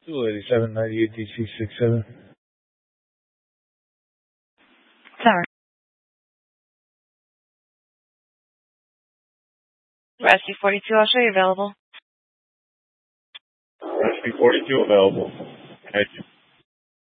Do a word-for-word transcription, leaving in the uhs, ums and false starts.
two eighty-seven ninety-eight D C six seven. Sorry. Rescue forty-two, I'll show you available. Rescue forty-two available. Thank you.